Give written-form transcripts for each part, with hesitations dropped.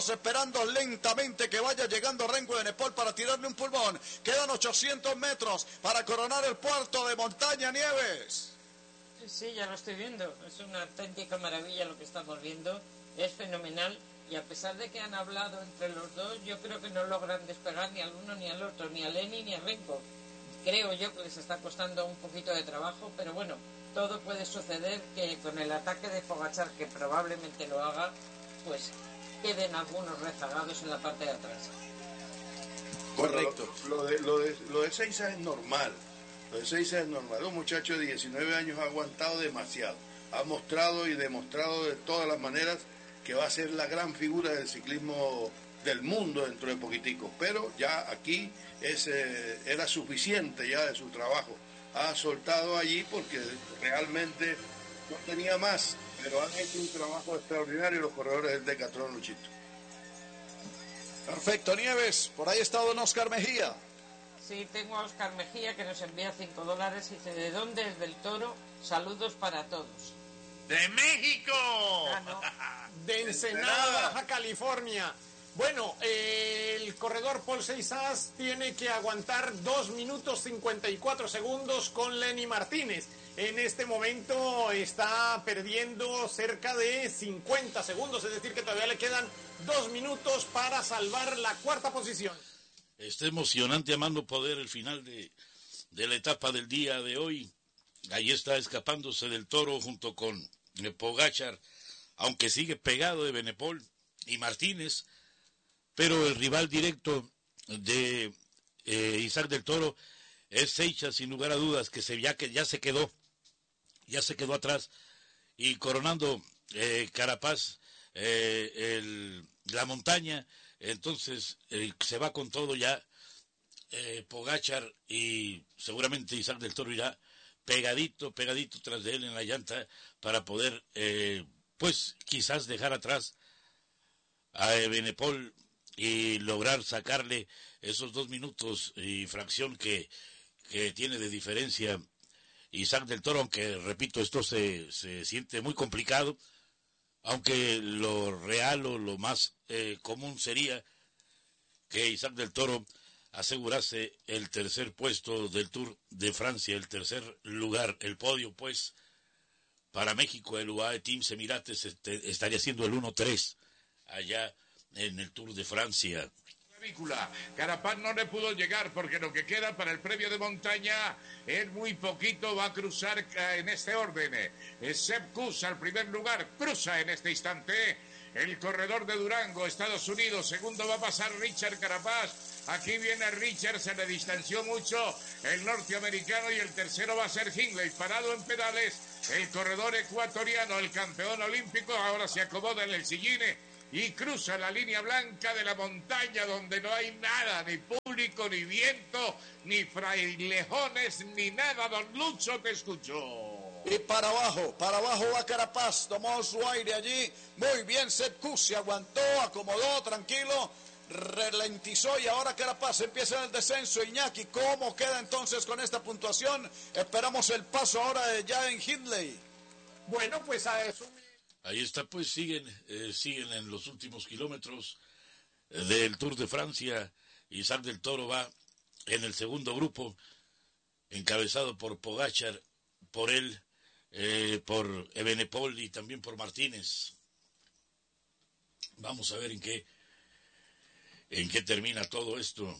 esperando lentamente que vaya llegando Rengo Evenepoel para tirarle un pulmón. Quedan 800 metros para coronar el puerto de Montaña, Nieves. Sí, ya lo estoy viendo. Es una auténtica maravilla lo que estamos viendo. Es fenomenal. Y a pesar de que han hablado entre los dos, yo creo que no logran despegar ni al uno ni al otro, ni a Lenny ni a Renko. Creo yo que les está costando un poquito de trabajo, pero bueno, todo puede suceder, que con el ataque de Pogačar, que probablemente lo haga, pues queden algunos rezagados en la parte de atrás. Correcto. Lo de Seiza es normal. Lo de Seiza es normal. Un muchacho de 19 años ha aguantado demasiado. Ha mostrado y demostrado de todas las maneras que va a ser la gran figura del ciclismo del mundo dentro de poquitico. Pero ya aquí era suficiente ya de su trabajo. Ha soltado allí porque realmente no tenía más. Pero han hecho un trabajo extraordinario los corredores del Decathlon, Luchito. Perfecto, Nieves. Por ahí está don Oscar Mejía. Sí, tengo a Oscar Mejía que nos envía $5 y dice: ¿de dónde es del Toro? Saludos para todos. ¡De México! De Ensenada, Baja California. Bueno, el corredor Paul Seiza tiene que aguantar 2 minutos 54 segundos con Lenny Martínez. En este momento está perdiendo cerca de 50 segundos, es decir que todavía le quedan 2 minutos para salvar la cuarta posición. Está emocionante, amando poder, el final de la etapa del día de hoy. Ahí está escapándose del Toro junto con Pogačar, aunque sigue pegado de Evenepoel y Martínez, pero el rival directo de Isaac del Toro es Seiza, sin lugar a dudas, que ya se quedó atrás, y coronando Carapaz la montaña. Entonces se va con todo ya Pogačar, y seguramente Isaac del Toro irá pegadito tras de él en la llanta para poder pues quizás dejar atrás a Evenepoel y lograr sacarle esos 2 minutos y fracción que tiene de diferencia Isaac del Toro, aunque repito, esto se siente muy complicado, aunque lo real o lo más común sería que Isaac del Toro asegurase el tercer puesto del Tour de Francia, el tercer lugar, el podio, pues, para México. El UAE Team Emirates estaría siendo el 1-3 allá en el Tour de Francia. Carapaz no le pudo llegar porque lo que queda para el premio de montaña es muy poquito. Va a cruzar en este orden. Sepp Kuss al primer lugar, cruza en este instante el corredor de Durango, Estados Unidos. Segundo va a pasar Richard Carapaz. Aquí viene Richard, se le distanció mucho el norteamericano, y el tercero va a ser Hindley, parado en pedales. El corredor ecuatoriano, el campeón olímpico, ahora se acomoda en el sillín y cruza la línea blanca de la montaña, donde no hay nada, ni público, ni viento, ni frailejones, ni nada. Don Lucho, te escucho. Y para abajo va Carapaz, tomó su aire allí, muy bien Sepp Kuss, se aguantó, acomodó, tranquilo, ralentizó, y ahora Carapaz empieza en el descenso. Iñaki, ¿cómo queda entonces con esta puntuación? Esperamos el paso ahora ya en Hindley. Bueno, pues a eso... Ahí está, pues siguen en los últimos kilómetros del Tour de Francia. Isaac del Toro va en el segundo grupo, encabezado por Pogačar, por él, por Evenepoel y también por Martínez. Vamos a ver en qué termina todo esto.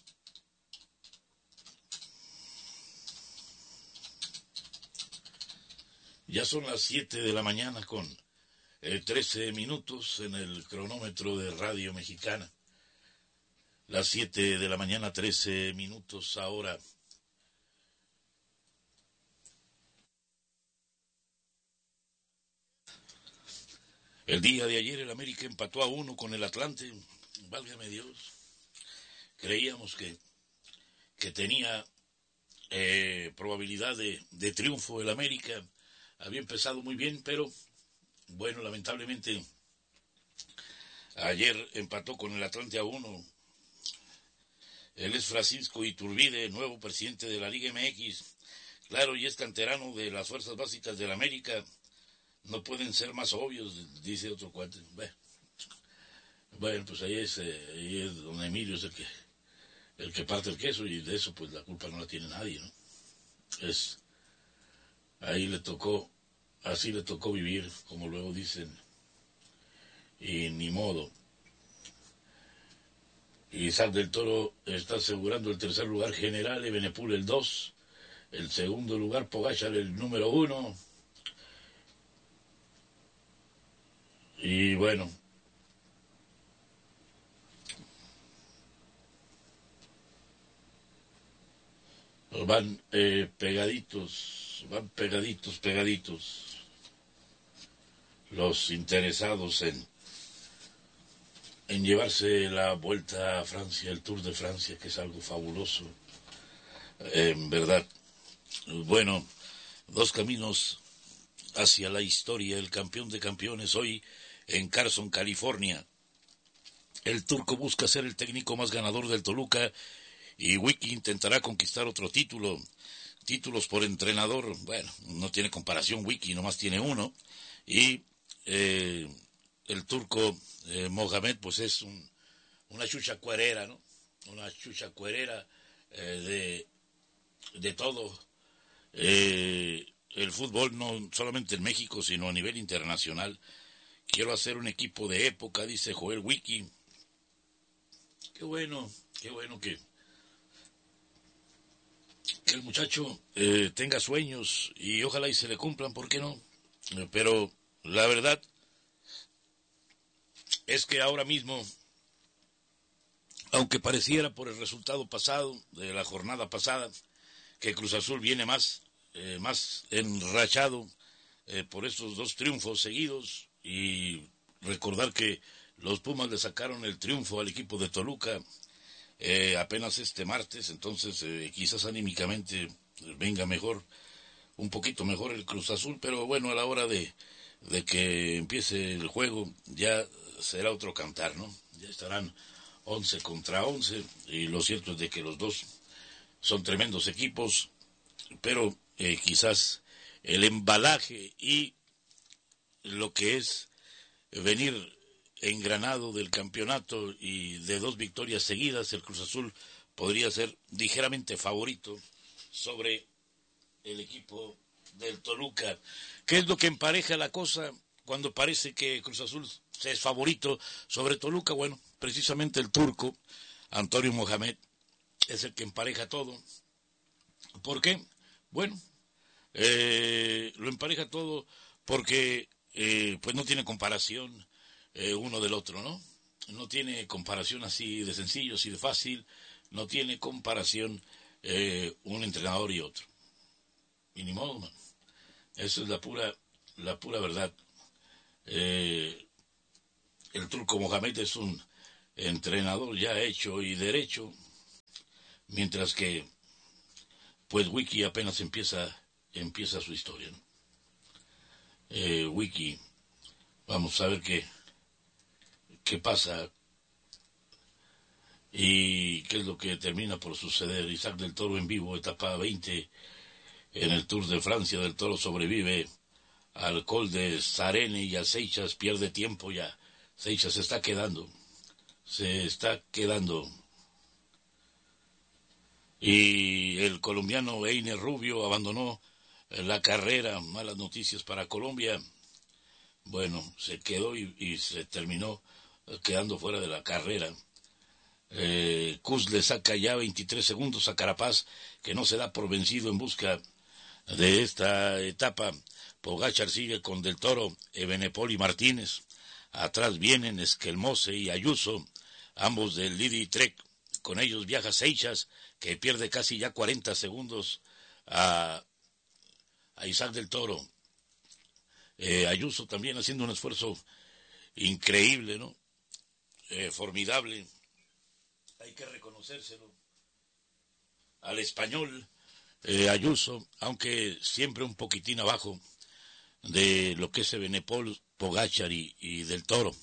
Ya son las 7 de la mañana con 13 minutos en el cronómetro de Radio Mexicana. Las 7 de la mañana, 13 minutos ahora. El día de ayer el América empató a 1 con el Atlante. Válgame Dios. Creíamos que tenía probabilidad de triunfo el América. Había empezado muy bien, pero bueno, lamentablemente ayer empató con el Atlante a 1. Él es Francisco Iturbide, nuevo presidente de la Liga MX. Claro, y es canterano de las fuerzas básicas del América. No pueden ser más obvios, dice otro cuate. Bueno, pues ahí es don Emilio es el que parte el queso, y de eso pues la culpa no la tiene nadie, ¿no? Ahí así le tocó vivir, como luego dicen, y ni modo. Isaac del Toro está asegurando el tercer lugar general, Ebenepul el 2, el segundo lugar Pogačar el número 1, y bueno, van pegaditos los interesados en llevarse la Vuelta a Francia, el Tour de Francia, que es algo fabuloso, en verdad. Bueno, dos caminos hacia la historia. El campeón de campeones hoy en Carson, California. El turco busca ser el técnico más ganador del Toluca, y Wiki intentará conquistar otro título. Títulos por entrenador, bueno, no tiene comparación Wiki, nomás tiene uno. Y el turco Mohamed, pues es una chucha cuerera, ¿no? Una chucha cuerera de todo. El fútbol, no solamente en México, sino a nivel internacional. Quiero hacer un equipo de época, dice Joel Wiki. Qué bueno que el muchacho tenga sueños, y ojalá y se le cumplan, ¿por qué no? Pero la verdad es que ahora mismo, aunque pareciera por el resultado pasado, de la jornada pasada, que Cruz Azul viene más enrachado por estos dos triunfos seguidos, y recordar que los Pumas le sacaron el triunfo al equipo de Toluca apenas este martes, entonces quizás anímicamente venga un poquito mejor el Cruz Azul, pero bueno, a la hora de que empiece el juego ya será otro cantar, ¿no? Ya estarán 11 contra 11, y lo cierto es de que los dos son tremendos equipos, pero quizás el embalaje y lo que es venir engranado del campeonato y de 2 victorias seguidas, el Cruz Azul podría ser ligeramente favorito sobre el equipo del Toluca. ¿Qué es lo que empareja la cosa cuando parece que Cruz Azul es favorito sobre Toluca? Bueno, precisamente el turco Antonio Mohamed es el que empareja todo. ¿Por qué? Bueno, lo empareja todo porque pues no tiene comparación uno del otro, ¿no? No tiene comparación así de sencillo, así de fácil, no tiene comparación un entrenador y otro. Y ni modo, man. Eso es la pura verdad. El turco Mohamed es un entrenador ya hecho y derecho, mientras que pues Wiki apenas empieza su historia, ¿no? Wiki, vamos a ver qué pasa y qué es lo que termina por suceder. Isaac del Toro en vivo, etapa 20 en el Tour de Francia. Del Toro sobrevive al Col de Sarene y a Seixas pierde tiempo ya. Seixas se está quedando. Y el colombiano Einer Rubio abandonó la carrera. Malas noticias para Colombia. Bueno, se quedó y se terminó quedando fuera de la carrera. Kuss le saca ya 23 segundos a Carapaz, que no se da por vencido en busca de esta etapa. Pogačar sigue con Del Toro, Ebenepol y Martínez. Atrás vienen Esquelmose y Ayuso, ambos del Lidi Trek. Con ellos viaja Seixas, que pierde casi ya 40 segundos a Isaac del Toro. Ayuso también haciendo un esfuerzo increíble, ¿no? Formidable. Hay que reconocérselo al español Ayuso, aunque siempre un poquitín abajo de lo que es Ebenepol, Pogačar y Del Toro.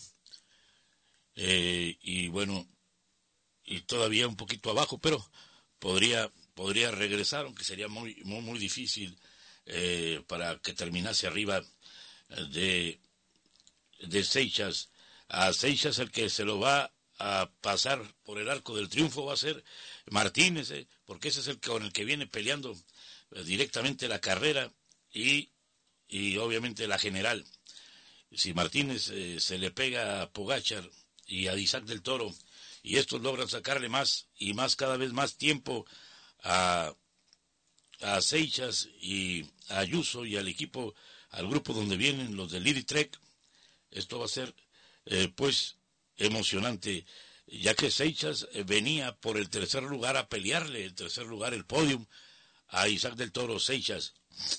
Y bueno, y todavía un poquito abajo, pero podría regresar, aunque sería muy difícil para que terminase arriba de Seixas. A Seixas el que se lo va a pasar por el arco del triunfo va a ser Martínez, porque ese es el con el que viene peleando directamente la carrera y obviamente la general. Si Martínez se le pega a Pogačar y a Isaac del Toro y estos logran sacarle más y más, cada vez más tiempo a Seixas y a Ayuso y al equipo, al grupo donde vienen los de Lidi Trek, esto va a ser pues emocionante, ya que Seixas venía por el tercer lugar a pelearle el tercer lugar, el podium, a Isaac del Toro. Seixas.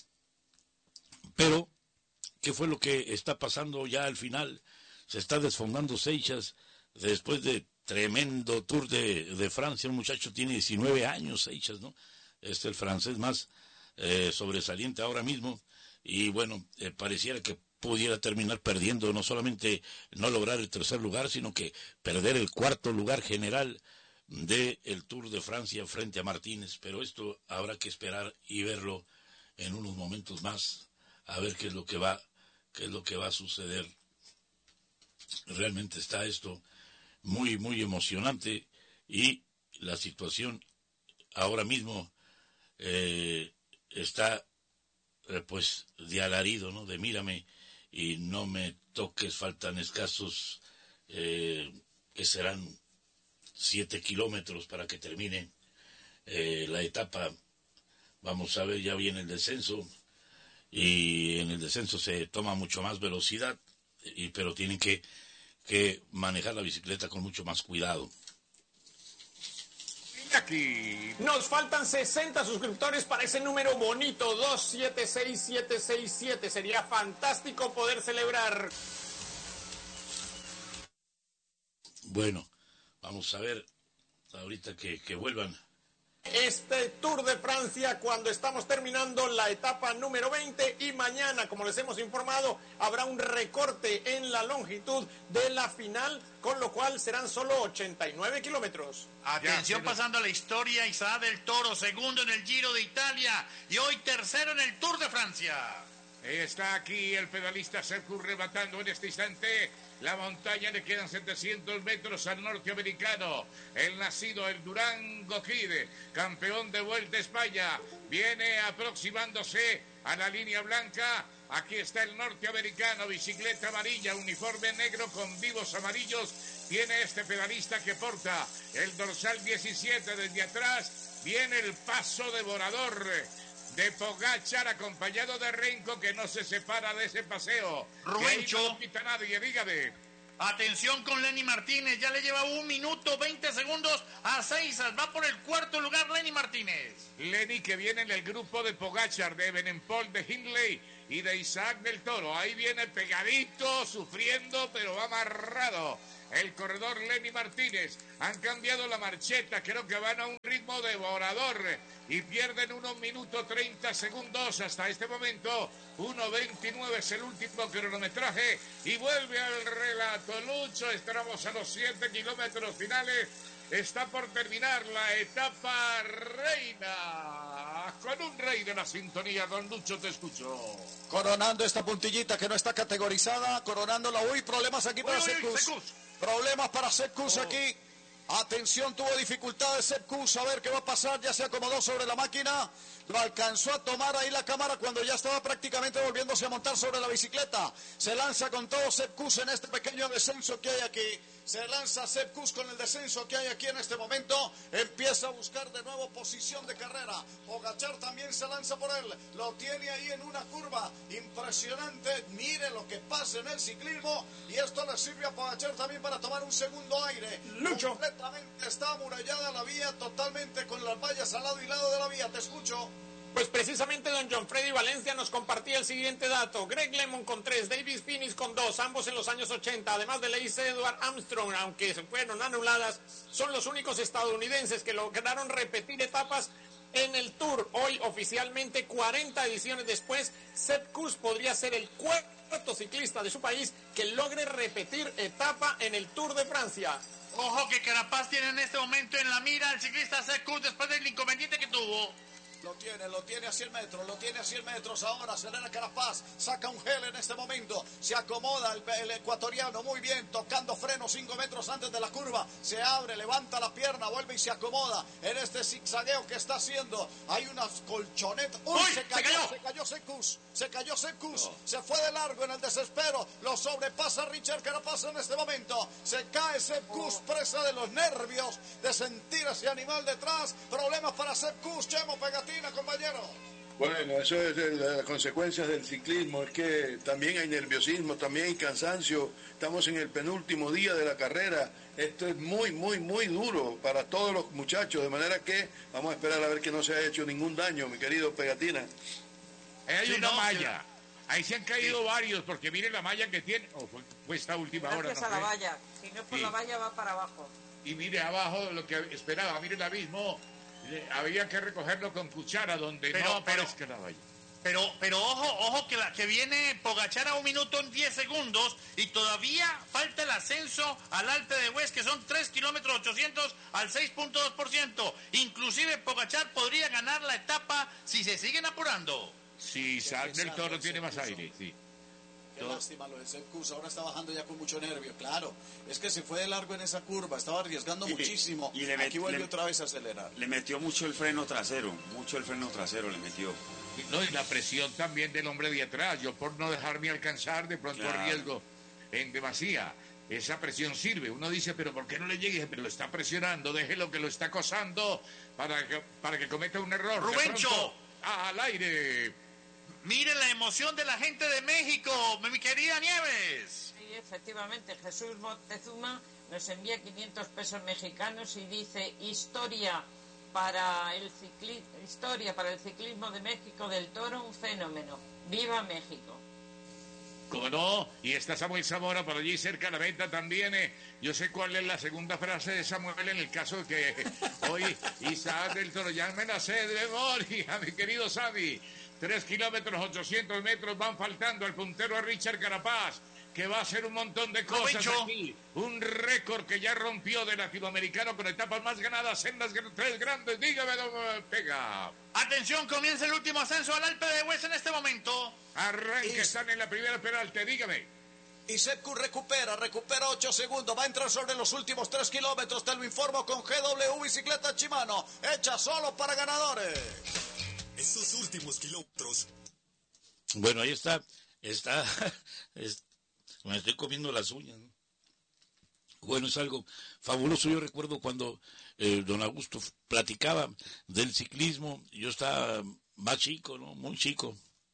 Pero ¿qué fue lo que está pasando ya al final? Se está desfondando Seixas después de tremendo Tour de Francia. Un muchacho tiene 19 años, Seixas, ¿no? Es el francés más sobresaliente ahora mismo. Y bueno, pareciera que pudiera terminar perdiendo, no solamente no lograr el tercer lugar, sino que perder el cuarto lugar general del Tour de Francia frente a Martínez. Pero esto habrá que esperar y verlo en unos momentos más, a ver qué es lo que va a suceder. Realmente está esto muy, muy emocionante y la situación ahora mismo está pues de alarido, ¿no? De mírame y no me toques, faltan escasos que serán 7 kilómetros para que termine la etapa. Vamos a ver, ya viene el descenso y en el descenso se toma mucho más velocidad, pero tienen que manejar la bicicleta con mucho más cuidado. Aquí nos faltan 60 suscriptores para ese número bonito, 276767. Sería fantástico poder celebrar. Bueno, vamos a ver ahorita que vuelvan. Este Tour de Francia cuando estamos terminando la etapa número 20 y mañana, como les hemos informado, habrá un recorte en la longitud de la final, con lo cual serán solo 89 kilómetros. Atención, pasando a la historia, Isaac del Toro, segundo en el Giro de Italia y hoy tercero en el Tour de Francia. Está aquí el pedalista Sergio rematando en este instante la montaña. Le quedan 700 metros al norteamericano, el nacido en Durango Kid, campeón de Vuelta a España, viene aproximándose a la línea blanca. Aquí está el norteamericano, bicicleta amarilla, uniforme negro con vivos amarillos. Tiene este pedalista que porta el dorsal 17 desde atrás. Viene el paso devorador de Pogačar, acompañado de Renko, que no se separa de ese paseo. Rubencho, no quita nadie, dígame. Atención con Lenny Martínez, ya le lleva 1 minuto 20 segundos a Seixas, va por el cuarto lugar Lenny Martínez. Lenny, que viene en el grupo de Pogačar, de Evenepoel, de Hindley y de Isaac del Toro. Ahí viene pegadito, sufriendo, pero va amarrado el corredor Lenny Martínez. Han cambiado la marcheta, creo que van a un ritmo devorador y pierden 1 minuto 30 segundos hasta este momento. 1:29 es el último cronometraje y vuelve al relato Lucho. Estamos a los 7 kilómetros finales. Está por terminar la etapa reina. Con un rey de la sintonía, don Lucho, te escucho. Coronando esta puntillita que no está categorizada, coronándola. Uy, problemas aquí para Sepp Kuss. Problemas para Sepp Kuss aquí. Atención, tuvo dificultades Sepp Kuss, a ver qué va a pasar, ya se acomodó sobre la máquina, lo alcanzó a tomar ahí la cámara cuando ya estaba prácticamente volviéndose a montar sobre la bicicleta. Se lanza con todo Sepp Kuss en este pequeño descenso que hay aquí. Se lanza Sepp Kuss con el descenso que hay aquí en este momento. Empieza a buscar de nuevo posición de carrera. Pogačar también se lanza por él. Lo tiene ahí en una curva impresionante. Mire lo que pasa en el ciclismo. Y esto le sirve a Pogačar también para tomar un segundo aire. Lucho. Completamente está amurallada la vía, totalmente con las vallas al lado y lado de la vía. Te escucho. Pues precisamente don John Freddy Valencia nos compartía el siguiente dato. Greg LeMond con 3, David Finis con 2, ambos en los años 80, además de Lacey Edward Armstrong, aunque se fueron anuladas, son los únicos estadounidenses que lograron repetir etapas en el Tour. Hoy oficialmente, 40 ediciones después, Sepp Kuss podría ser el cuarto ciclista de su país que logre repetir etapa en el Tour de Francia. Ojo que Carapaz tiene en este momento en la mira al ciclista Sepp Kuss después del inconveniente que tuvo. Lo tiene a 100 metros, ahora acelera Carapaz, saca un gel en este momento, se acomoda el ecuatoriano, muy bien, tocando freno 5 metros antes de la curva, se abre, levanta la pierna, vuelve y se acomoda en este zigzagueo que está haciendo, hay unas colchonetas, se cayó Secus, se fue de largo en el desespero, lo sobrepasa Richard Carapaz en este momento, se cae Secus, presa de los nervios, de sentir ese animal detrás, problemas para Secus, Chemo Pegatina, compañero. Bueno, eso es las consecuencias del ciclismo, es que también hay nerviosismo, también hay cansancio, estamos en el penúltimo día de la carrera, esto es muy, muy, muy duro para todos los muchachos, de manera que vamos a esperar a ver que no se haya hecho ningún daño, mi querido Pegatina. Hay una malla, ahí se han caído varios, porque mire la malla que tiene, fue esta última hora. Gracias a la valla, si no por la valla va para abajo. Y mire abajo lo que esperaba, mire el abismo. Había que recogerlo con cuchara donde no aparezca la valla. Pero ojo que viene Pogačar a 1 minuto en 10 segundos y todavía falta el ascenso al Alpe de Huez, que son 3 kilómetros 800 al 6.2%. Inclusive Pogačar podría ganar la etapa si se siguen apurando. Si Isaac del Toro tiene más aire, sí. Qué lástima lo de Secus, ahora está bajando ya con mucho nervio, claro. Es que se fue de largo en esa curva, estaba arriesgando muchísimo. Y aquí vuelve otra vez a acelerar. Le metió mucho el freno trasero le metió. No, y la presión también del hombre de atrás. Yo por no dejarme alcanzar, de pronto riesgo en demasía. Esa presión sirve. Uno dice, pero ¿por qué no le llegue? Pero lo está presionando, déjelo que lo está acosando para que cometa un error. ¡Rubencho! Al aire. Mire la emoción de la gente de México, mi querida Nieves. Sí, efectivamente, Jesús Montezuma nos envía 500 pesos mexicanos y dice historia para el ciclismo de México del Toro, un fenómeno. ¡Viva México! ¿Cómo no? Y está Samuel Zamora por allí cerca de la venta también. Yo sé cuál es la segunda frase de Samuel en el caso de que hoy Isaac del Toro ya me la sé de memoria, mi querido Sammy. 3 kilómetros, 800 metros van faltando al puntero a Richard Carapaz, que va a hacer un montón de cosas aquí. Un récord que ya rompió de latinoamericano con etapas más ganadas en las 3 grandes. Dígame, don Pega. Atención, comienza el último ascenso al Alpe de Huez en este momento. Arranque, están en la primera peralte, dígame. Y Secus recupera 8 segundos, va a entrar sobre los últimos 3 kilómetros, te lo informo con GW Bicicleta Shimano, hecha solo para ganadores. Esos últimos kilómetros. Bueno, ahí está, me estoy comiendo las uñas, ¿no? Bueno, es algo fabuloso. Yo recuerdo cuando don Augusto platicaba del ciclismo, yo estaba más chico, ¿no? Muy chico.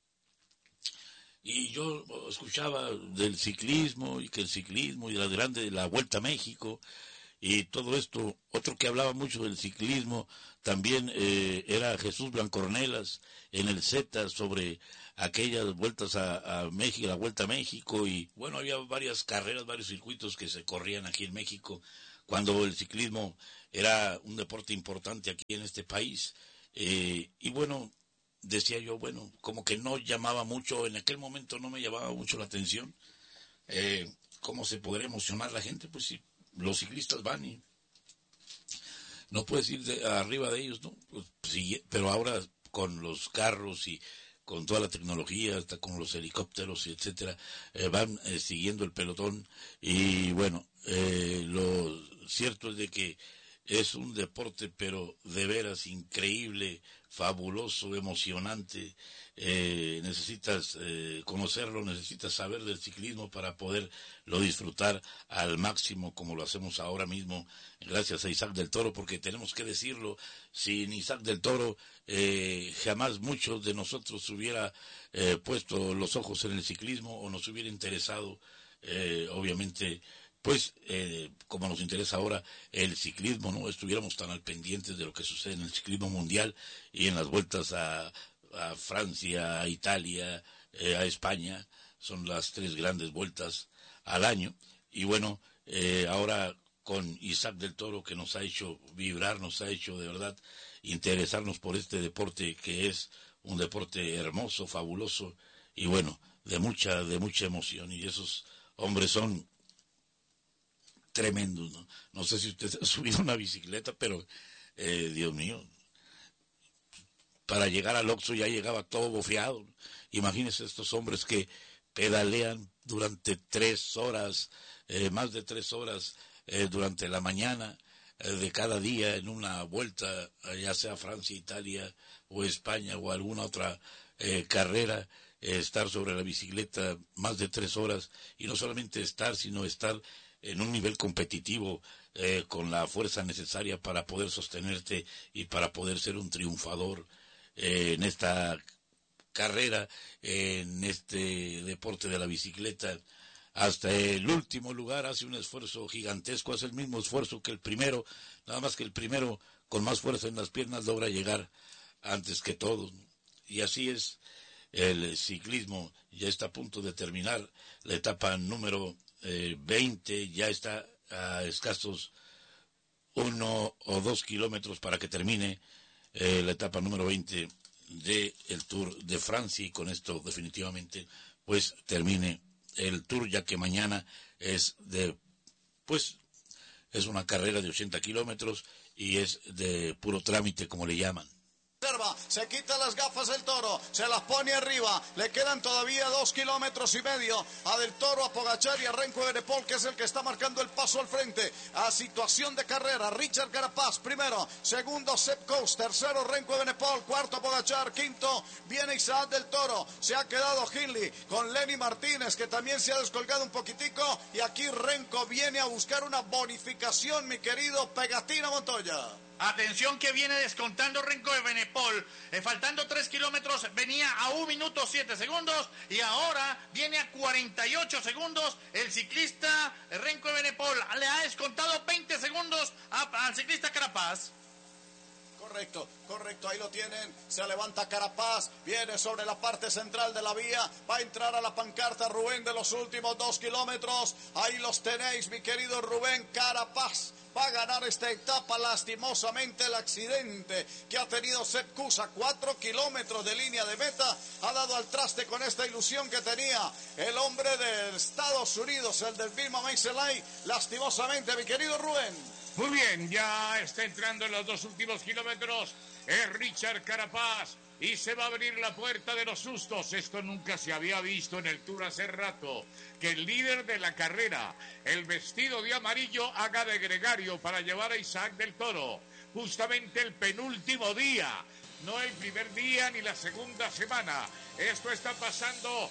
Y yo escuchaba del ciclismo y que el ciclismo y la Vuelta a México y todo esto. Otro que hablaba mucho del ciclismo también era Jesús Blancornelas en el Z sobre aquellas vueltas a México, la Vuelta a México, y bueno, había varias carreras, varios circuitos que se corrían aquí en México cuando el ciclismo era un deporte importante aquí en este país. Y bueno, decía yo, bueno, como que no llamaba mucho, en aquel momento no me llamaba mucho la atención. ¿Cómo se podría emocionar la gente? Pues si los ciclistas van y no puedes ir arriba de ellos, ¿no? Pues, sí, pero ahora con los carros y con toda la tecnología, hasta con los helicópteros, etcétera, van siguiendo el pelotón. Y bueno, lo cierto es de que es un deporte, pero de veras increíble, fabuloso, emocionante. Necesitas conocerlo, necesitas saber del ciclismo para poderlo disfrutar al máximo, como lo hacemos ahora mismo, gracias a Isaac del Toro, porque tenemos que decirlo, sin Isaac del Toro jamás muchos de nosotros hubiera puesto los ojos en el ciclismo o nos hubiera interesado, obviamente, pues como nos interesa ahora el ciclismo, no estuviéramos tan al pendientes de lo que sucede en el ciclismo mundial y en las vueltas a Francia, a Italia, a España. Son las 3 grandes vueltas al año. Y bueno, ahora con Isaac del Toro, que nos ha hecho vibrar, nos ha hecho de verdad interesarnos por este deporte, que es un deporte hermoso, fabuloso y bueno, de mucha emoción. Y esos hombres son tremendos, ¿no? No sé si usted ha subido una bicicleta, pero Dios mío, para llegar al Oxxo ya llegaba todo bofeado. Imagínense estos hombres que pedalean durante 3 horas, más de 3 horas durante la mañana de cada día en una vuelta, ya sea Francia, Italia o España o alguna otra carrera, estar sobre la bicicleta más de 3 horas y no solamente estar, sino estar en un nivel competitivo con la fuerza necesaria para poder sostenerte y para poder ser un triunfador en esta carrera, en este deporte de la bicicleta. Hasta el último lugar hace un esfuerzo gigantesco, hace el mismo esfuerzo que el primero, nada más que el primero con más fuerza en las piernas logra llegar antes que todos. Y así es el ciclismo, ya está a punto de terminar la etapa número 20, ya está a escasos 1 o 2 kilómetros para que termine la etapa número 20 del Tour de Francia, y con esto definitivamente pues termine el Tour, ya que mañana es es una carrera de 80 kilómetros y es de puro trámite, como le llaman. Se quita las gafas del Toro, se las pone arriba, le quedan todavía 2,5 kilómetros a Del Toro, a Pogačar y a Renko Evenepoel, que es el que está marcando el paso al frente. A situación de carrera, Richard Carapaz primero, segundo Sepp Kuss, tercero Renko Evenepoel, cuarto Pogačar, quinto viene Isaac Del Toro, se ha quedado Hindley con Lenny Martínez, que también se ha descolgado un poquitico, y aquí Renko viene a buscar una bonificación, mi querido Pegatina Montoya. Atención que viene descontando Renko Evenepoel, faltando 3 kilómetros, venía a 1 minuto 7 segundos y ahora viene a 48 segundos. El ciclista Renko Evenepoel le ha descontado 20 segundos al ciclista Carapaz. Correcto, ahí lo tienen, se levanta Carapaz, viene sobre la parte central de la vía, va a entrar a la pancarta Rubén de los últimos 2 kilómetros, ahí los tenéis, mi querido Rubén. Carapaz va a ganar esta etapa, lastimosamente el accidente que ha tenido Sepp Kuss a 4 kilómetros de línea de meta ha dado al traste con esta ilusión que tenía el hombre de Estados Unidos, el del Vilma Meiselay, lastimosamente, mi querido Rubén. Muy bien, ya está entrando en los 2 últimos kilómetros Richard Carapaz y se va a abrir la puerta de los sustos. Esto nunca se había visto en el Tour hace rato, que el líder de la carrera, el vestido de amarillo, haga de gregario para llevar a Isaac Del Toro. Justamente el penúltimo día, no el primer día ni la segunda semana. Esto está pasando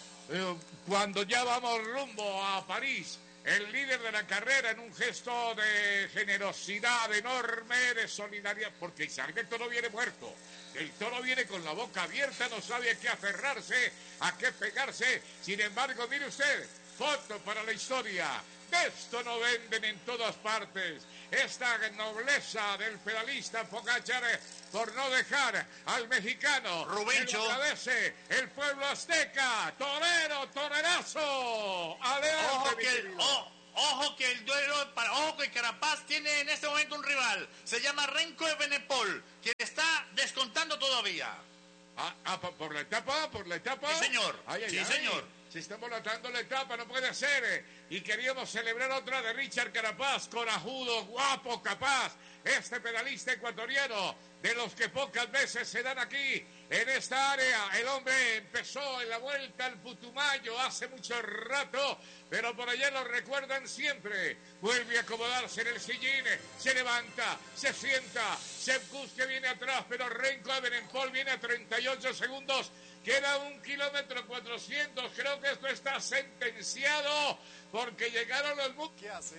cuando ya vamos rumbo a París. El líder de la carrera, en un gesto de generosidad enorme, de solidaridad, porque Isaac Del Toro viene muerto. El Toro viene con la boca abierta, no sabe a qué aferrarse, a qué pegarse. Sin embargo, mire usted, foto para la historia. De esto no venden en todas partes. Esta nobleza del pedalista Pogačar por no dejar al mexicano. Rubencho. Lo agradece el pueblo azteca. Torero, torerazo. Adelante, ojo que el duelo, ojo que Carapaz tiene en este momento un rival. Se llama Renko Evenepoel, que está descontando todavía. ¿Por la etapa? Sí, señor. Sí, señor. Se está molatando la etapa, no puede ser. Y queríamos celebrar otra de Richard Carapaz, corajudo, guapo, capaz. Este pedalista ecuatoriano, de los que pocas veces se dan aquí, en esta área. El hombre empezó en la Vuelta al Putumayo hace mucho rato, pero por allá lo recuerdan siempre. Vuelve a acomodarse en el sillín, se levanta, se sienta. Sepp Kuss que viene atrás, pero Renko Evenepoel viene a 38 segundos. Queda 1 kilómetro 400. Creo que esto está sentenciado porque llegaron los... ¿Qué hace?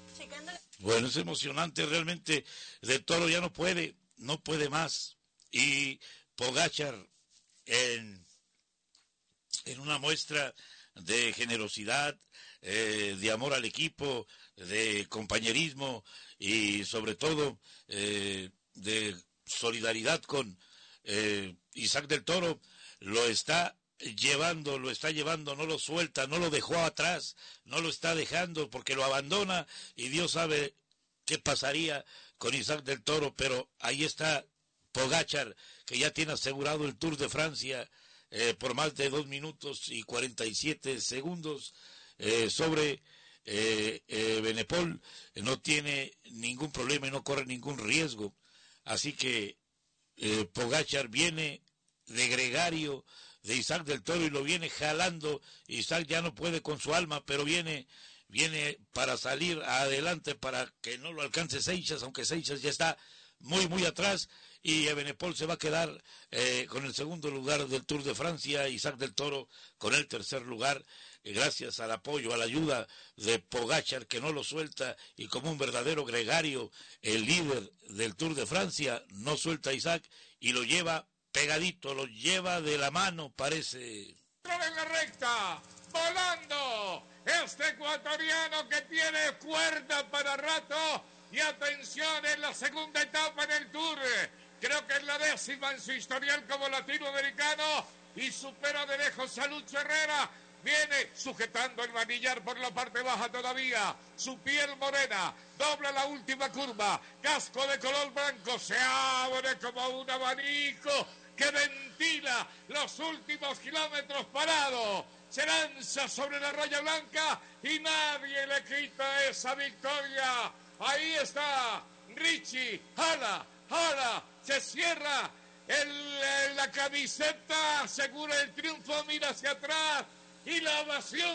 Bueno, es emocionante realmente. Del Toro ya no puede más. Y Pogačar en una muestra de generosidad, de amor al equipo, de compañerismo y sobre todo de solidaridad con Isaac Del Toro, lo está llevando, no lo suelta, no lo dejó atrás, no lo está dejando porque lo abandona y Dios sabe qué pasaría con Isaac Del Toro, pero ahí está Pogačar, que ya tiene asegurado el Tour de Francia por más de 2 minutos y 47 segundos sobre Evenepoel. No tiene ningún problema y no corre ningún riesgo, así que Pogačar viene de gregario de Isaac del Toro y lo viene jalando. Isaac ya no puede con su alma, pero viene para salir adelante para que no lo alcance Seixas, aunque Seixas ya está muy atrás, y Evenepoel se va a quedar con el segundo lugar del Tour de Francia, Isaac del Toro con el tercer lugar, gracias al apoyo, a la ayuda de Pogačar, que no lo suelta, y como un verdadero gregario, el líder del Tour de Francia no suelta a Isaac y lo lleva pegadito, lo lleva de la mano, parece. En la recta, volando, este ecuatoriano que tiene cuerda para rato, y atención en la segunda etapa en el Tour, creo que es la 10ª en su historial como latinoamericano, y supera de lejos a Lucho Herrera. Viene sujetando el manillar por la parte baja todavía, su piel morena, dobla la última curva, casco de color blanco, se abre como un abanico que ventila los últimos kilómetros parado, se lanza sobre la raya blanca y nadie le quita esa victoria. Ahí está Richie, jala, se cierra la camiseta, asegura el triunfo, mira hacia atrás y la ovación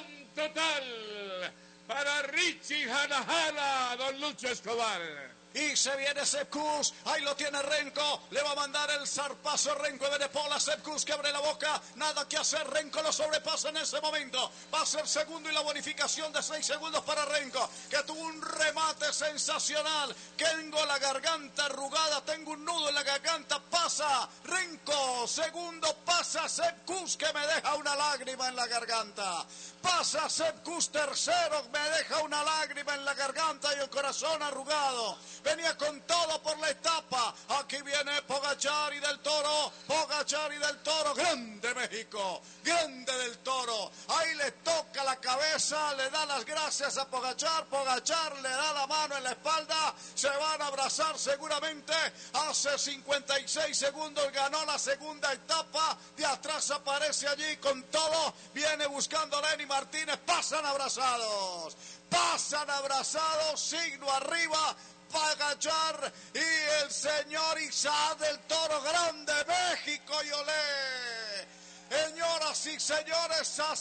total para Richie Jala, don Lucho Escobar. Y se viene Sepp Kuss, ahí lo tiene Renko, le va a mandar el zarpazo Renko de Evenepoel a Sepp Kuss, que abre la boca, nada que hacer, Renko lo sobrepasa en ese momento, va a ser segundo y la bonificación de 6 segundos para Renko, que tuvo un remate sensacional, tengo la garganta arrugada, tengo un nudo en la garganta, pasa Renko, segundo pasa Sepp Kuss, que me deja una lágrima en la garganta, pasa Sepp Kuss, tercero, me deja una lágrima en la garganta y el corazón arrugado. Venía con todo por la etapa. Aquí viene Pogačar y del Toro. Grande México. Grande del Toro. Ahí le toca la cabeza. Le da las gracias a Pogačar. Pogačar le da la mano en la espalda. Se van a abrazar seguramente. Hace 56 segundos ganó la segunda etapa. De atrás aparece allí con todo. Viene buscando a Lenny Martínez. Pasan abrazados. Signo arriba. Pogačar y el señor Isaac del Toro, grande México y olé. Señoras y señores, a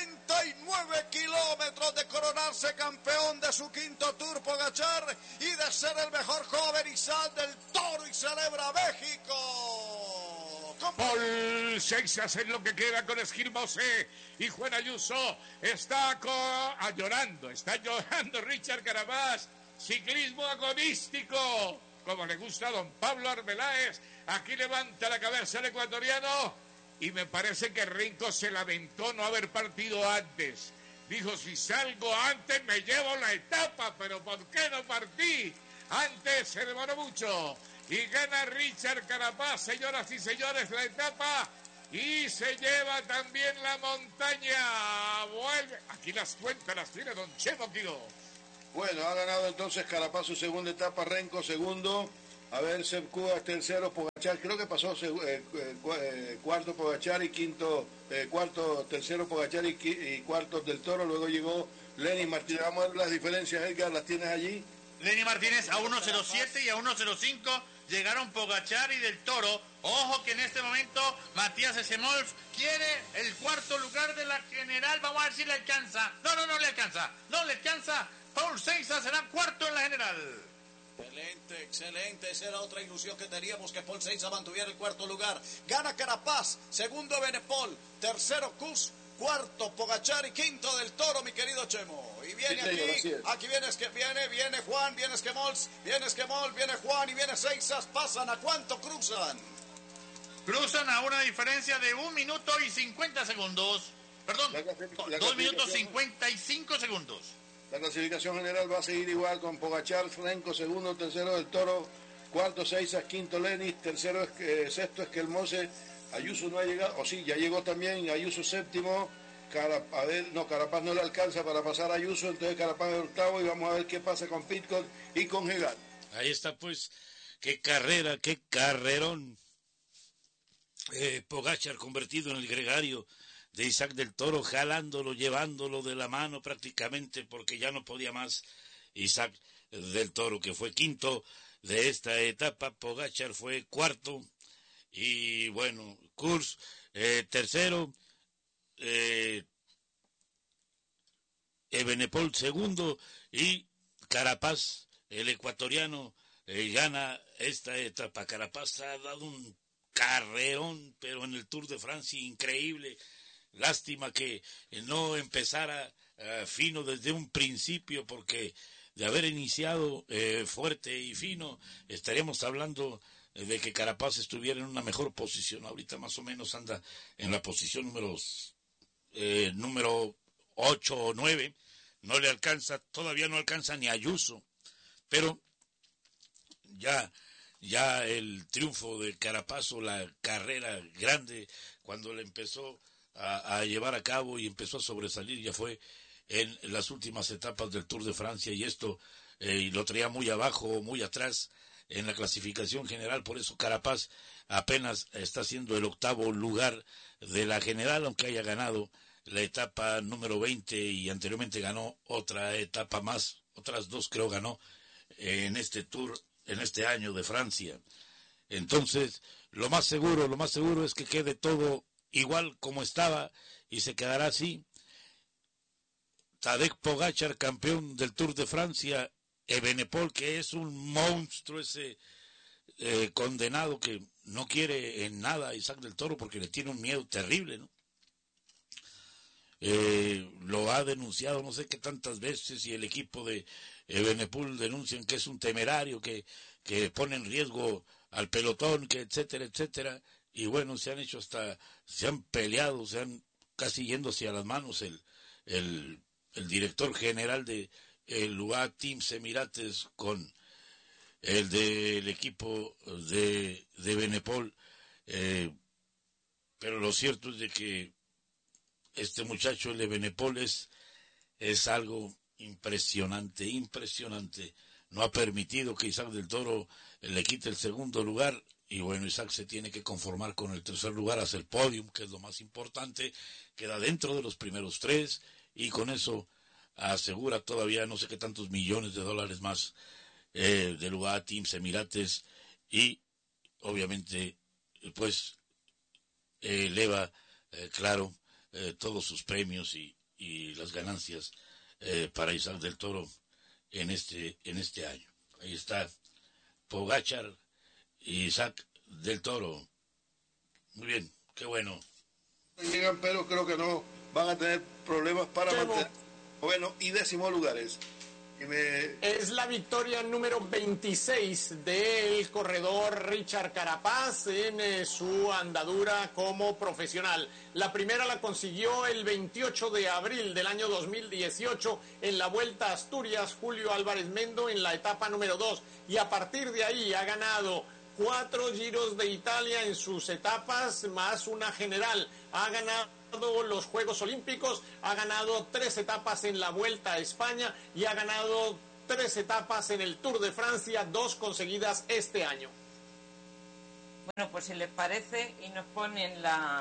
79 kilómetros de coronarse campeón de su quinto Tour Pogačar y de ser el mejor joven Isaac del Toro, y celebra México. Paul Seixas es lo que queda con Esquilmose y Juan Ayuso está llorando Richard Carapaz. Ciclismo agonístico, como le gusta a don Pablo Arbeláez. Aquí levanta la cabeza el ecuatoriano y me parece que Renko se lamentó no haber partido antes. Dijo, si salgo antes me llevo la etapa, pero ¿por qué no partí? Antes se demoró mucho. Y gana Richard Carapaz, señoras y señores, la etapa. Y se lleva también la montaña. Vuelve. Aquí las cuentas las tiene don Chemo Quido. Bueno, ha ganado entonces Carapaz su segunda etapa, Renko segundo, a ver, Sepp Kuss tercero, Pogačar, creo que pasó cuarto Pogačar y tercero Pogačar y cuarto del Toro, luego llegó Lenny Martínez. Vamos a ver las diferencias, Edgar, ¿las tienes allí? Lenny Martínez a 1.07 y a 1.05 llegaron Pogačar y del Toro. Ojo que en este momento Matías Esemolf quiere el cuarto lugar de la general. Vamos a ver si le alcanza. No le alcanza. Paul Seixas será cuarto en la general. Excelente. Esa era otra ilusión que teníamos, que Paul Seixas mantuviera el cuarto lugar. Gana Carapaz, segundo Evenepoel, tercero Kuss, cuarto Pogačar y quinto del Toro, mi querido Chemo. Y viene aquí viene Juan, viene Esquemol, viene Juan y viene Seixas. Pasan, ¿a cuánto cruzan? Cruzan a una diferencia de 1 minuto y 50 segundos. Perdón, 2 minutos 55 segundos. La clasificación general va a seguir igual con Pogačar, Renko segundo, tercero del Toro, cuarto Seixas, quinto Lenny, sexto Esquelmose, Ayuso no ha llegado, o sí, ya llegó también, Ayuso séptimo, Carapaz no le alcanza para pasar a Ayuso, entonces Carapaz es octavo y vamos a ver qué pasa con Pidcock y con Hegal. Ahí está pues, qué carrera, qué carrerón. Pogačar convertido en el gregario de Isaac del Toro, jalándolo, llevándolo de la mano prácticamente, porque ya no podía más Isaac del Toro, que fue quinto de esta etapa. Pogačar fue cuarto, y bueno, Kurz tercero, Evenepoel segundo y Carapaz, el ecuatoriano, gana esta etapa. Carapaz ha dado un carrerón, pero en el Tour de Francia increíble. Lástima que no empezara fino desde un principio, porque de haber iniciado fuerte y fino, estaríamos hablando de que Carapaz estuviera en una mejor posición. Ahorita más o menos anda en la posición número 8 o 9, no le alcanza, todavía no alcanza ni Ayuso, pero ya el triunfo de Carapaz, o la carrera grande, cuando le empezó a llevar a cabo y empezó a sobresalir, ya fue en las últimas etapas del Tour de Francia, y esto lo traía muy abajo, muy atrás en la clasificación general. Por eso Carapaz apenas está haciendo el 8º lugar de la general, aunque haya ganado la etapa número 20 y anteriormente ganó otra etapa más, otras 2 creo ganó en este Tour, en este año de Francia. Entonces, lo más seguro es que quede todo igual como estaba, y se quedará así. Tadej Pogačar, campeón del Tour de Francia, Evenepoel, que es un monstruo, ese condenado que no quiere en nada a Isaac del Toro porque le tiene un miedo terrible, ¿no? Lo ha denunciado no sé qué tantas veces, y el equipo de Evenepoel denuncian que es un temerario, que pone en riesgo al pelotón, que etcétera, etcétera. Y bueno, se han peleado, se han casi yéndose a las manos el director general de el UAE Team Emirates con el del equipo de Evenepoel, pero lo cierto es de que este muchacho, el de Evenepoel, es algo impresionante. No ha permitido que Isaac del Toro le quite el 2º lugar, y bueno, Isaac se tiene que conformar con el 3er lugar, hacia el podium, que es lo más importante. Queda dentro de los primeros 3, y con eso asegura todavía no sé qué tantos millones de dólares más del UAE Team Emirates, y obviamente pues eleva, claro, todos sus premios y las ganancias para Isaac del Toro en este año. Ahí está Pogačar y Isaac del Toro. Muy bien, qué bueno. Llegan, pero creo que no van a tener problemas para mantener 9º y 10º lugares. Es la victoria número 26 del corredor Richard Carapaz en su andadura como profesional. La primera la consiguió el 28 de abril del año 2018 en la Vuelta a Asturias, Julio Álvarez Mendo, en la etapa número 2. Y a partir de ahí ha ganado 4 Giros de Italia en sus etapas, más una general. Ha ganado los Juegos Olímpicos, ha ganado 3 etapas en la Vuelta a España y ha ganado 3 etapas en el Tour de Francia, 2 conseguidas este año. Bueno, pues si les parece, y nos ponen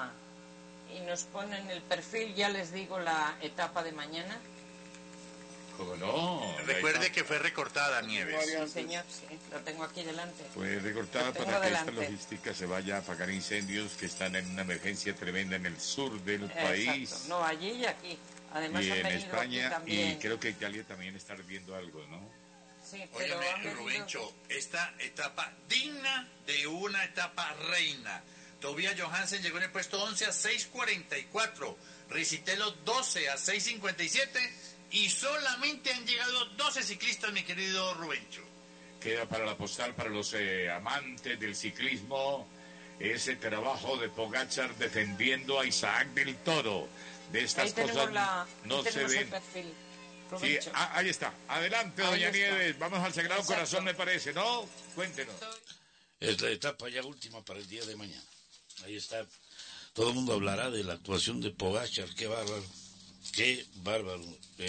el perfil, ya les digo la etapa de mañana. ¿Cómo no? Recuerde que fue recortada, Nieves. Sí, señor, sí, lo tengo aquí delante. Fue recortada para que esta logística se vaya a apagar incendios que están en una emergencia tremenda en el sur del país. Exacto. No, allí y aquí. Además, y han en venido España, aquí también. y creo que Italia también está ardiendo algo, ¿no? Sí, pero óyeme, Rubencho, esta etapa digna de una etapa reina. Tobias Johansen llegó en el puesto 11 a 6:44. Ricitello 12 a 6:57. Y solamente han llegado 12 ciclistas, mi querido Rubencho. Queda para la postal, para los amantes del ciclismo, ese trabajo de Pogačar defendiendo a Isaac del Toro. De estas cosas no se ven. Sí, ahí está. Adelante, doña Nieves. Vamos al Sagrado Corazón, me parece, ¿no? Cuéntenos. Es la etapa ya última para el día de mañana. Ahí está. Todo el mundo hablará de la actuación de Pogačar. Qué bárbaro. Qué bárbaro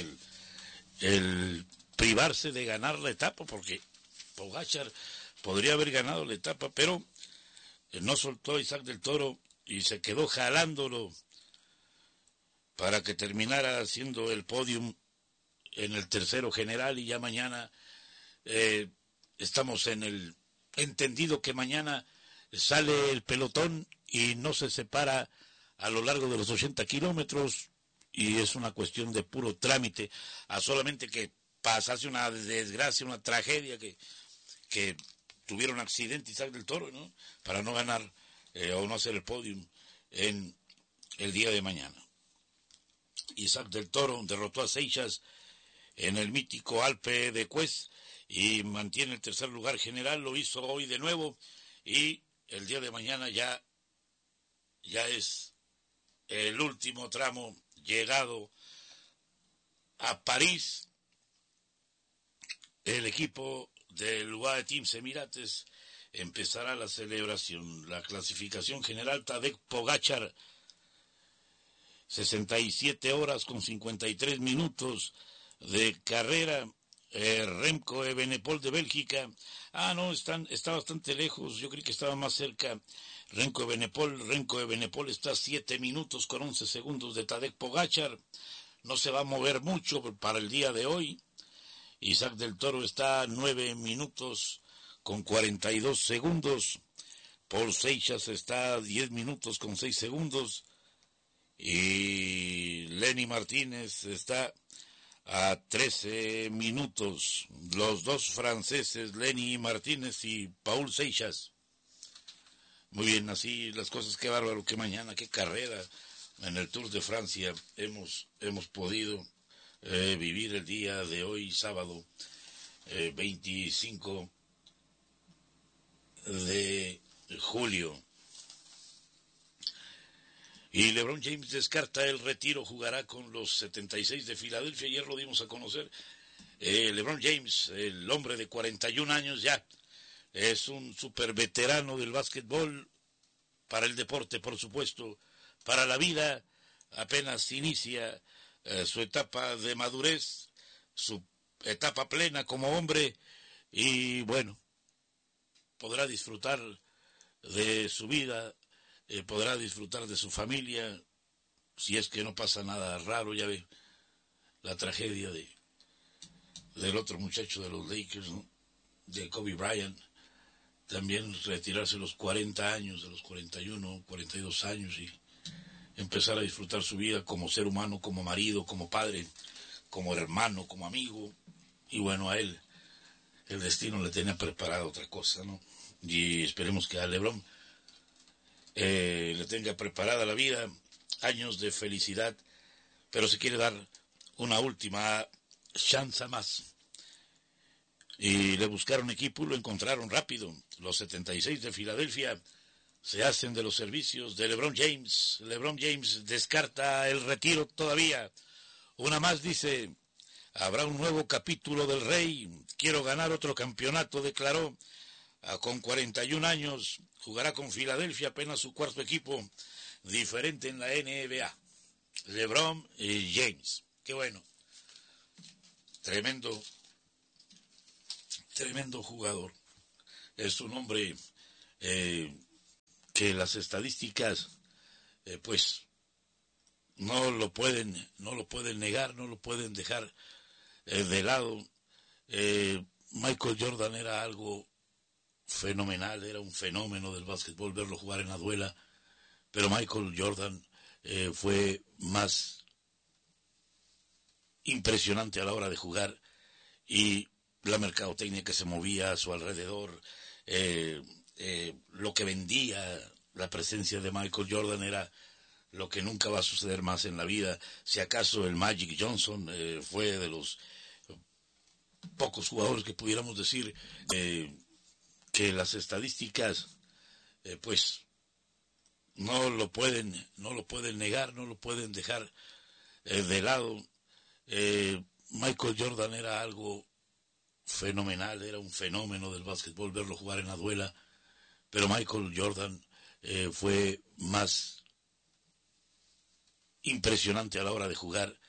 el privarse de ganar la etapa, porque Pogačar podría haber ganado la etapa, pero no soltó a Isaac del Toro y se quedó jalándolo para que terminara haciendo el podium en el 3º general. Y ya mañana estamos en el entendido que mañana sale el pelotón y no se separa a lo largo de los 80 kilómetros, y es una cuestión de puro trámite, a solamente que pasase una desgracia, una tragedia, que tuviera un accidente Isaac del Toro, ¿no?, para no ganar o no hacer el podium en el día de mañana. Isaac del Toro derrotó a Seixas en el mítico Alpe de Cues y mantiene el tercer lugar general. Lo hizo hoy de nuevo, y el día de mañana ya es el último tramo llegado a París. El equipo del UAE Team Emirates empezará la celebración. La clasificación general: Tadej Pogačar, 67 horas con 53 minutos de carrera. Remco Evenepoel de Bélgica. Está bastante lejos. Yo creí que estaba más cerca Remco Evenepoel está a 7 minutos con 11 segundos de Tadej Pogačar. No se va a mover mucho para el día de hoy. Isaac del Toro está a 9 minutos con 42 segundos. Paul Seixas está a 10 minutos con 6 segundos. Y Lenny Martínez está a 13 minutos. Los dos franceses, Lenny Martínez y Paul Seixas. Muy bien, así las cosas. Qué bárbaro, qué mañana, qué carrera en el Tour de Francia hemos podido vivir el día de hoy, sábado 25 de julio. Y LeBron James descarta el retiro, jugará con los 76 de Filadelfia. Ayer lo dimos a conocer. LeBron James, el hombre de 41 años ya, es un super veterano del básquetbol, para el deporte, por supuesto, para la vida. Apenas inicia su etapa de madurez, su etapa plena como hombre, y bueno, podrá disfrutar de su vida, podrá disfrutar de su familia, si es que no pasa nada raro. Ya ve la tragedia del otro muchacho de los Lakers, ¿no?, de Kobe Bryant, también retirarse a los 40 años, a los 41, 42 años, y empezar a disfrutar su vida como ser humano, como marido, como padre, como hermano, como amigo. Y bueno, a él el destino le tenía preparado otra cosa, ¿no? Y esperemos que a LeBron le tenga preparada la vida, años de felicidad, pero se quiere dar una última chance más. Y le buscaron equipo y lo encontraron rápido. Los 76 de Filadelfia se hacen de los servicios de LeBron James. LeBron James descarta el retiro todavía. Una más, dice: habrá un nuevo capítulo del Rey. Quiero ganar otro campeonato, declaró. Con 41 años, jugará con Filadelfia, apenas su cuarto equipo diferente en la NBA. LeBron James. Qué bueno. Tremendo jugador. Es un hombre que las estadísticas pues no lo pueden negar, no lo pueden dejar de lado. Michael Jordan era algo fenomenal, era un fenómeno del básquetbol, verlo jugar en la duela, pero Michael Jordan fue más impresionante a la hora de jugar, y la mercadotecnia que se movía a su alrededor, lo que vendía la presencia de Michael Jordan, era lo que nunca va a suceder más en la vida. Si acaso el Magic Johnson fue de los pocos jugadores que pudiéramos decir que las estadísticas pues no lo pueden negar, no lo pueden dejar de lado. Michael Jordan era algo fenomenal, era un fenómeno del básquetbol, verlo jugar en la duela, pero Michael Jordan fue más impresionante a la hora de jugar,